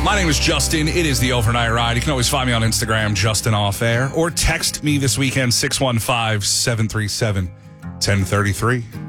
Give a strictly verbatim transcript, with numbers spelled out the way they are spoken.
My name is Justin. It is the Overnight Ride. You can always find me on Instagram, Justin Off Air, or text me this weekend, six one five, seven three seven, one zero three three.